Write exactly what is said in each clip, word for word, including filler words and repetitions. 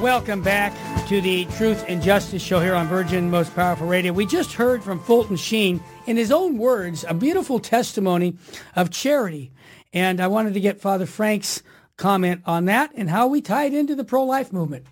Welcome back to the Truth and Justice Show here on Virgin Most Powerful Radio. We just heard from Fulton Sheen, in his own words, a beautiful testimony of charity. And I wanted to get Father Frank's comment on that and how we tie it into the pro-life movement.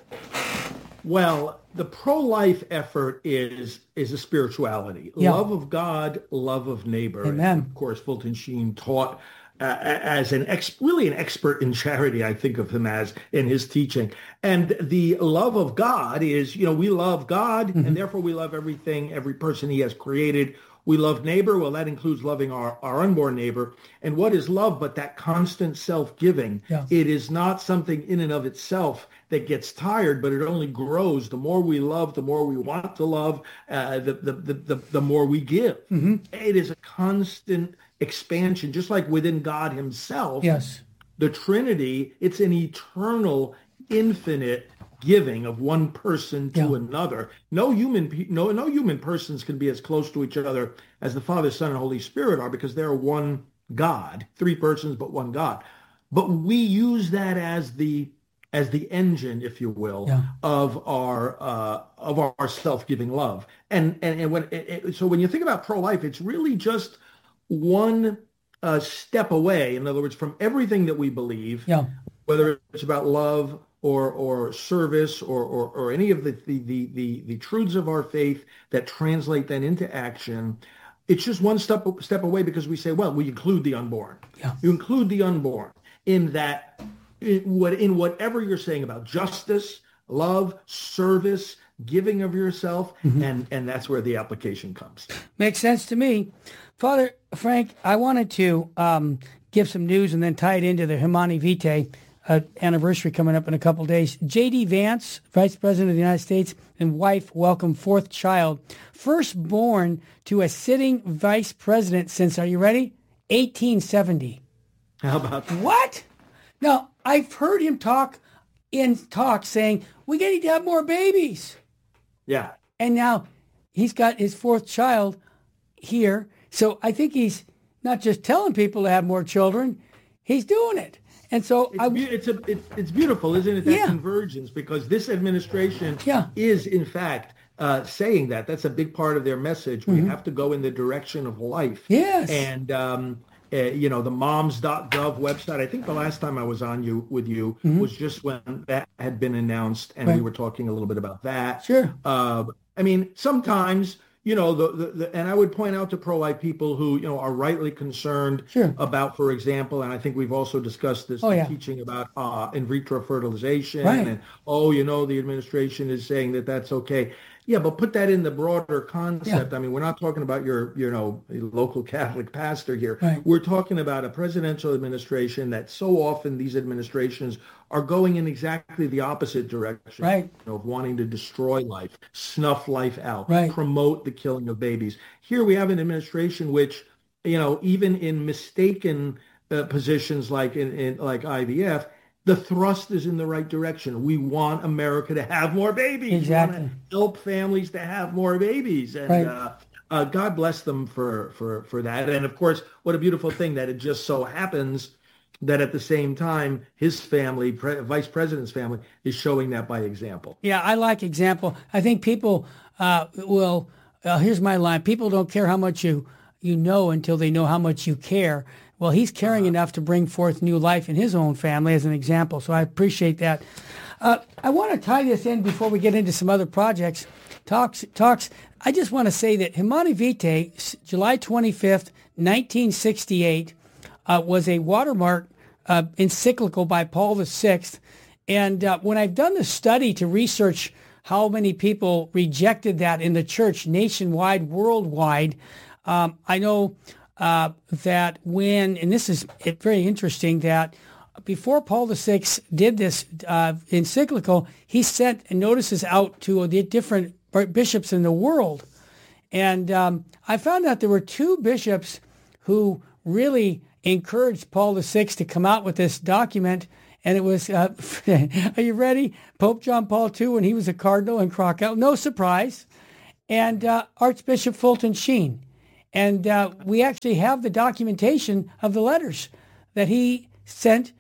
Well, the pro-life effort is is a spirituality. Yeah. Love of God, love of neighbor. Amen. And of course, Fulton Sheen taught uh, as an ex, really an expert in charity, I think of him as in his teaching. And the love of God is, you know, we love God, mm-hmm. and therefore we love everything, every person he has created. We love neighbor. Well, that includes loving our, our unborn neighbor. And what is love but that constant self-giving? Yeah. It is not something in and of itself that gets tired, but it only grows. The more we love, the more we want to love, uh, the, the, the, the, the more we give. Mm-hmm. It is a constant expansion, just like within God himself. Yes. The Trinity, it's an eternal, infinite giving of one person to yeah. another. No human, no, no human persons can be as close to each other as the Father, Son, and Holy Spirit are, because they're one God, three persons, but one God. But we use that as the as the engine, if you will, yeah. of our uh, of our self-giving love. And and, and when it, it, so when you think about pro-life, it's really just one uh, step away. In other words, from everything that we believe, yeah. whether it's about love or or service or or, or any of the the, the the the truths of our faith that translate then into action. It's just one step step away, because we say, well, we include the unborn. Yeah. You include the unborn in that. In, what, in whatever you're saying about justice, love, service, giving of yourself, mm-hmm. and, and that's where the application comes. Makes sense to me. Father Frank, I wanted to um, give some news and then tie it into the Humanae Vitae uh, anniversary coming up in a couple days. J D. Vance, Vice President of the United States, and wife welcome fourth child, first born to a sitting vice president since, are you ready? eighteen seventy. How about that? What? Now, I've heard him talk in talk saying, we need to have more babies. Yeah. And now he's got his fourth child here. So I think he's not just telling people to have more children, he's doing it. And so it's, I, be- it's, a, it, it's beautiful, isn't it, that yeah. convergence, because this administration yeah. is, in fact, uh, saying that. That's a big part of their message. Mm-hmm. We have to go in the direction of life. Yes. And, um, Uh, you know, the moms dot gov website, I think the last time I was on you with you mm-hmm. was just when that had been announced, and right. we were talking a little bit about that. Sure. Uh, I mean, sometimes, you know, the, the, the and I would point out to pro-life people who, you know, are rightly concerned sure. about, for example, and I think we've also discussed this, oh, yeah. teaching about uh, in vitro fertilization. Right. And, oh, you know, the administration is saying that that's okay. Yeah, but put that in the broader concept. Yeah. I mean, we're not talking about your, you know, local Catholic pastor here. Right. We're talking about a presidential administration that so often these administrations are going in exactly the opposite direction right. you know, of wanting to destroy life, snuff life out, right. promote the killing of babies. Here we have an administration which, you know, even in mistaken uh, positions like in, in like I V F, the thrust is in the right direction. We want America to have more babies. Exactly. We want to help families to have more babies. And right. uh, uh, God bless them for, for, for that. And, of course, what a beautiful thing that it just so happens that at the same time, his family, pre- Vice President's family, is showing that by example. Yeah, I like example. I think people uh, will, uh, here's my line, people don't care how much you, you know until they know how much you care. Well, he's caring uh, enough to bring forth new life in his own family as an example. So I appreciate that. Uh, I want to tie this in before we get into some other projects. Talks, talks. I just want to say that Humanae Vitae, July twenty-fifth, nineteen sixty-eight, uh, was a watermark uh, encyclical by Paul the Sixth. And uh, when I've done the study to research how many people rejected that in the church nationwide, worldwide, um, I know... Uh, that when, and this is very interesting, that before Paul the Sixth did this uh, encyclical, he sent notices out to the different bishops in the world. And um, I found out there were two bishops who really encouraged Paul the Sixth to come out with this document. And it was, uh, are you ready? Pope John Paul the Second when he was a cardinal in Krakow, no surprise, and uh, Archbishop Fulton Sheen. And uh, we actually have the documentation of the letters that he sent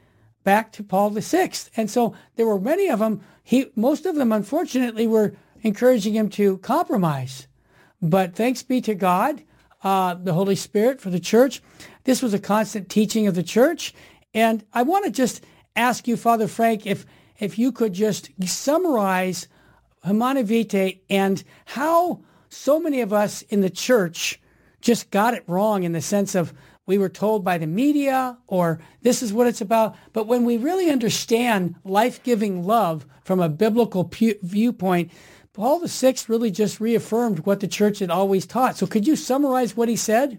back to Paul the Sixth. And so there were many of them. He, most of them, unfortunately, were encouraging him to compromise. But thanks be to God, uh, the Holy Spirit, for the church. This was a constant teaching of the church. And I want to just ask you, Father Frank, if if you could just summarize Humanae Vitae and how so many of us in the church just got it wrong in the sense of we were told by the media or this is what it's about. But when we really understand life-giving love from a biblical pu- viewpoint, Paul the Sixth really just reaffirmed what the church had always taught. So could you summarize what he said?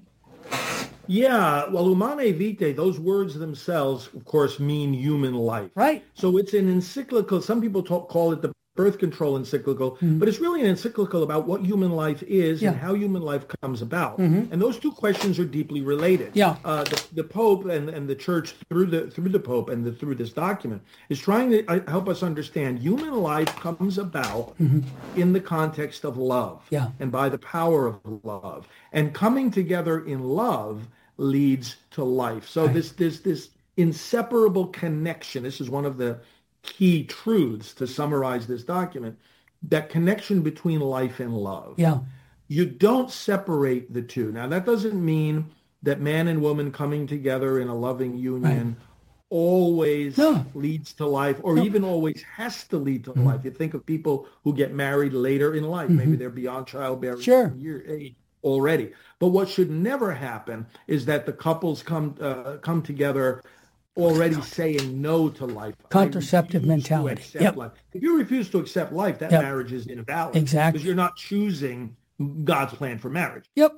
Yeah, well, Humanae Vitae, those words themselves, of course, mean human life. Right. So it's an encyclical. Some people talk, call it the birth control encyclical, mm-hmm. but it's really an encyclical about what human life is yeah. and how human life comes about. Mm-hmm. And those two questions are deeply related. Yeah. Uh, the, the Pope and, and the Church through the through the Pope and the, through this document is trying to uh, help us understand human life comes about mm-hmm. in the context of love yeah. and by the power of love. And coming together in love leads to life. So right. this this this inseparable connection, this is one of the key truths to summarize this document, that connection between life and love. Yeah. You don't separate the two. Now, that doesn't mean that man and woman coming together in a loving union right. always no. leads to life or no. even always has to lead to mm-hmm. life. You think of people who get married later in life. Mm-hmm. Maybe they're beyond childbearing sure. year age already. But what should never happen is that the couples come uh, come together already saying no to life. Contraceptive mentality. Yep. Life. If you refuse to accept life, that yep. marriage is invalid. Exactly. Because you're not choosing God's plan for marriage. Yep.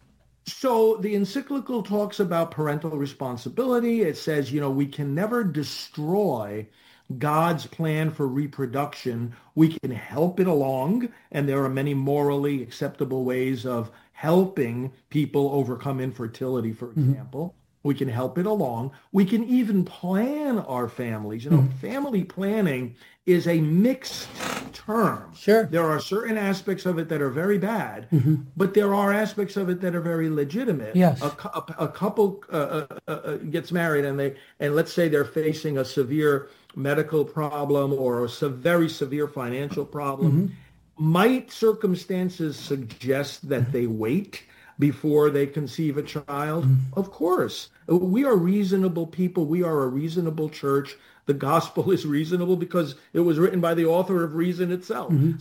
So the encyclical talks about parental responsibility. It says, you know, we can never destroy God's plan for reproduction. We can help it along, and there are many morally acceptable ways of helping people overcome infertility, for example. Mm-hmm. We can help it along. We can even plan our families. You know, mm-hmm. family planning is a mixed term. Sure. There are certain aspects of it that are very bad, mm-hmm. but there are aspects of it that are very legitimate. Yes. A, a, a couple uh, uh, uh, gets married and they, and let's say they're facing a severe medical problem or a se- very severe financial problem. Mm-hmm. Might circumstances suggest that mm-hmm. they wait before they conceive a child? Mm-hmm. Of course. We are reasonable people. We are a reasonable church. The gospel is reasonable because it was written by the author of reason itself. Mm-hmm.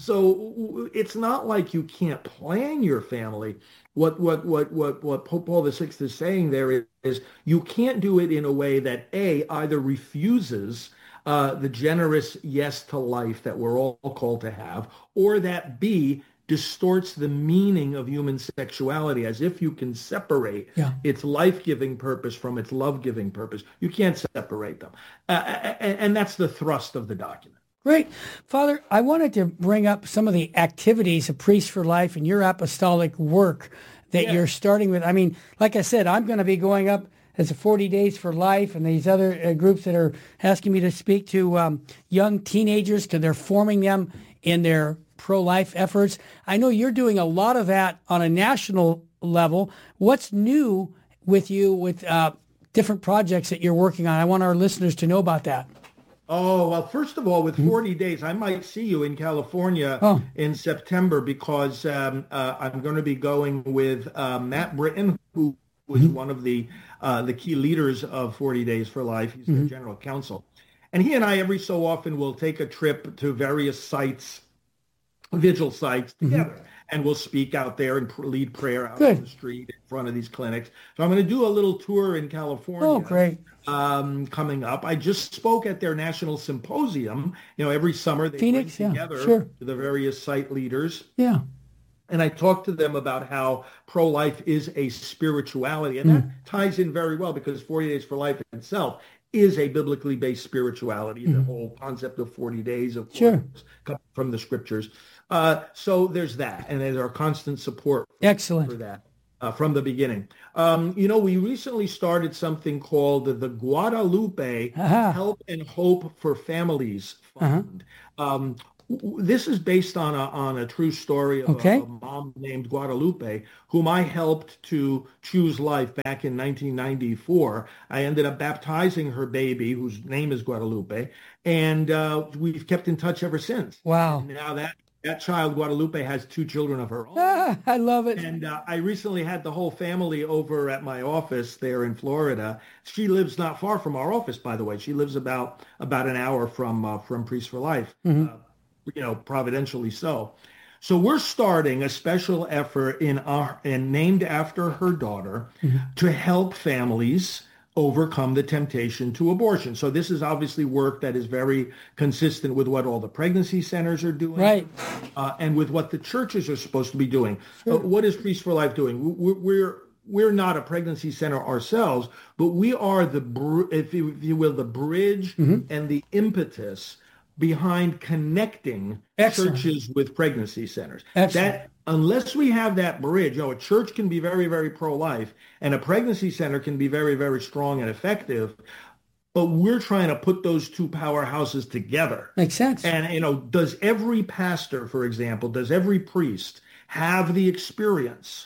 So it's not like you can't plan your family. What what what what what Pope Paul the Sixth is saying there is, is you can't do it in a way that A, either refuses uh, the generous yes to life that we're all called to have, or that B, distorts the meaning of human sexuality as if you can separate yeah. its life-giving purpose from its love-giving purpose. You can't separate them. Uh, and, and that's the thrust of the document. Great. Father, I wanted to bring up some of the activities of Priests for Life and your apostolic work that yeah. you're starting with. I mean, like I said, I'm going to be going up as a forty days for Life and these other uh, groups that are asking me to speak to um, young teenagers because they're forming them in their pro-life efforts. I know you're doing a lot of that on a national level. What's new with you with uh, different projects that you're working on? I want our listeners to know about that. Oh, well, first of all, with forty mm-hmm. days, I might see you in California oh. in September because um, uh, I'm going to be going with uh, Matt Britton, who was mm-hmm. one of the uh, the key leaders of forty days for Life. He's mm-hmm. the general counsel. And he and I every so often will take a trip to various sites, vigil sites together, mm-hmm. and we'll speak out there and pr- lead prayer out Good. on the street in front of these clinics. So I'm going to do a little tour in California. Oh, great. Um, coming up. I just spoke at their national symposium. You know, every summer they Phoenix, bring yeah, together sure. the various site leaders. Yeah. And I talked to them about how pro-life is a spirituality. And mm. that ties in very well because forty days for Life itself is a biblically based spirituality. Mm. The whole concept of forty days, of course, sure. comes from the scriptures. Uh, so there's that. And there's our constant support for, Excellent. for that uh, from the beginning. Um, you know, we recently started something called the, the Guadalupe uh-huh. Help and Hope for Families Fund. Uh-huh. Um, w- this is based on a on a true story of Okay. a, a mom named Guadalupe, whom I helped to choose life back in nineteen ninety-four. I ended up baptizing her baby, whose name is Guadalupe, and uh, we've kept in touch ever since. Wow. And now that that child, Guadalupe, has two children of her own. Ah, I love it. And uh, I recently had the whole family over at my office there in Florida. She lives not far from our office, by the way. She lives about about an hour from uh, from Priests for Life, Mm-hmm. uh, you know, providentially so. So we're starting a special effort in our and named after her daughter Mm-hmm. to help families overcome the temptation to abortion. So this is obviously work that is very consistent with what all the pregnancy centers are doing, Right. uh, and with what the churches are supposed to be doing. Uh, what is Priests for Life doing? We're, we're we're not a pregnancy center ourselves, but we are the, br- if you, if you will, the bridge Mm-hmm. and the impetus behind connecting Excellent. churches with pregnancy centers. Excellent. That unless we have that bridge, you know, a church can be very, very pro-life, and a pregnancy center can be very, very strong and effective. But we're trying to put those two powerhouses together. Makes sense. And, you know, does every pastor, for example, does every priest have the experience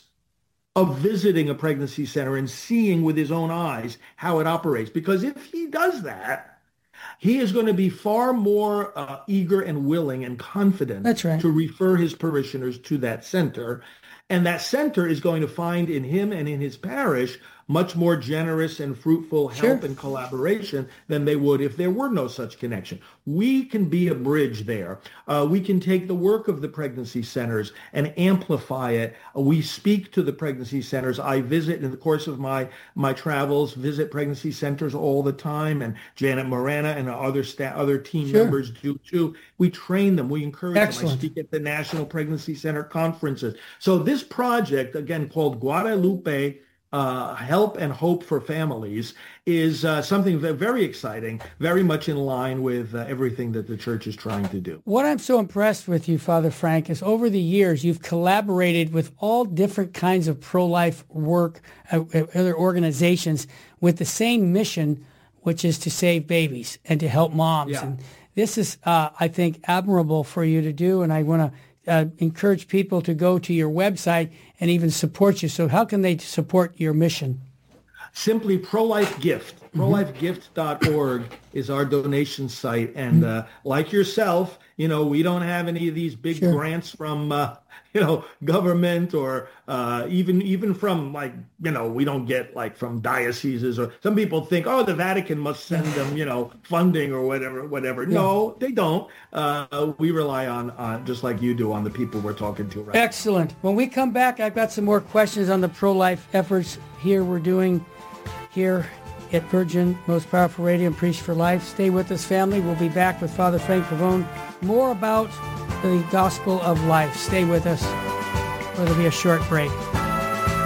of visiting a pregnancy center and seeing with his own eyes how it operates? Because if he does that, he is going to be far more uh, eager and willing and confident That's right. to refer his parishioners to that center. And that center is going to find in him and in his parish much more generous and fruitful help Sure. and collaboration than they would if there were no such connection. We can be a bridge there. Uh, we can take the work of the pregnancy centers and amplify it. Uh, we speak to the pregnancy centers. I visit in the course of my my travels, visit pregnancy centers all the time, and Janet Morana and other staff, other team Sure. members do too. We train them. We encourage them. I Excellent. speak at the National Pregnancy Center conferences. So this project, again called Guadalupe Uh, Help and Hope for Families, is uh, something ve- very exciting, very much in line with uh, everything that the church is trying to do. What I'm so impressed with you, Father Frank, is over the years you've collaborated with all different kinds of pro-life work, uh, uh, other organizations with the same mission, which is to save babies and to help moms. Yeah. And this is, uh, I think, admirable for you to do, and I want to uh, encourage people to go to your website and even support you. So how can they support your mission? Simply Pro-Life Gift. pro life gift dot org is our donation site. And uh, like yourself, you know, we don't have any of these big Sure. grants from, uh, you know, government or uh, even even from like, you know, we don't get like from dioceses, or some people think, oh, the Vatican must send them, you know, funding or whatever, whatever. No, they don't. Uh, we rely on, on, just like you do, on the people we're talking to right now. Excellent. When we come back, I've got some more questions on the pro-life efforts here we're doing here at Virgin Most Powerful Radio and Priests for Life. Stay with us, family. We'll be back with Father Frank Pavone. More about the gospel of life. Stay with us. It'll be a short break.